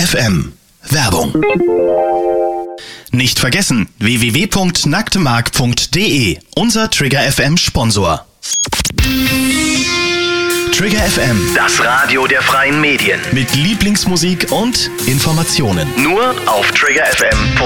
FM. Werbung. Nicht vergessen, www.nacktemark.de, unser Trigger FM Sponsor. Trigger FM, das Radio der freien Medien. Mit Lieblingsmusik und Informationen. Nur auf triggerfm.de.